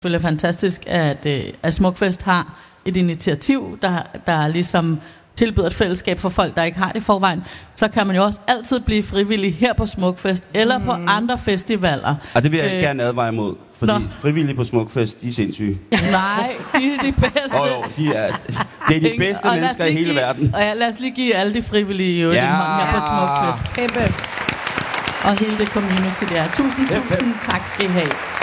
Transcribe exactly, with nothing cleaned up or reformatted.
Det er fantastisk, at, øh, at Smukfest har et initiativ, der, der ligesom tilbyder et fællesskab for folk, der ikke har det i forvejen. Så kan man jo også altid blive frivillig her på Smukfest, eller mm. på andre festivaler. Og det vil jeg øh, gerne advare imod, fordi Nå. frivillige på Smukfest, de er sindssyge. Nej, de er de bedste. Oh, jo, de er, det er de bedste og mennesker i hele give, verden. Og ja, lad os lige give alle de frivillige jo, ja. her på Smukfest. Kæmpe. Og hele det community der. Tusind, tusind tak skal I have.